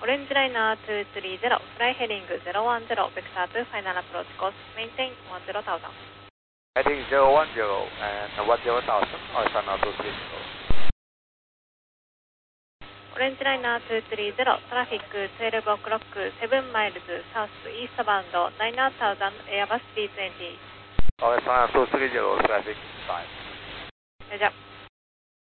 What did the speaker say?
Orange Liner 230, fly heading 010, vector to final approach course, maintain 10,000. Heading 010 and 10,000, Alpha now 230. Orange Liner 230, traffic 12 o'clock, 7 miles south eastbound, 9,000, Airbus B20. Alpha 230, traffic 5. Roger.